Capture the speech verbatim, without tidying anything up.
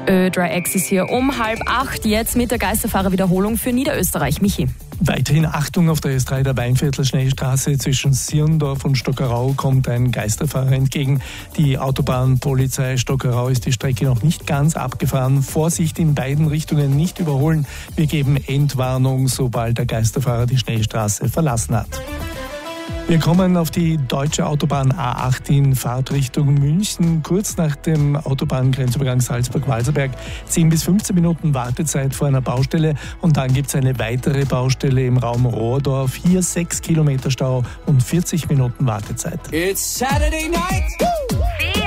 Ö drei X ist hier um halb acht, jetzt mit der Geisterfahrer-Wiederholung für Niederösterreich. Michi. Weiterhin Achtung auf der S drei der Weinviertler Schnellstraße zwischen Sirndorf und Stockerau kommt ein Geisterfahrer entgegen. Die Autobahnpolizei Stockerau ist die Strecke noch nicht ganz abgefahren. Vorsicht in beiden Richtungen, nicht überholen. Wir geben Endwarnung, sobald der Geisterfahrer die Schnellstraße verlassen hat. Wir kommen auf die deutsche Autobahn A acht in Fahrtrichtung München. Kurz nach dem Autobahngrenzübergang Salzburg-Walserberg zehn bis fünfzehn Minuten Wartezeit vor einer Baustelle. Und dann gibt es eine weitere Baustelle im Raum Rohrdorf. Hier sechs Kilometer Stau und vierzig Minuten Wartezeit. It's Saturday night. Woo!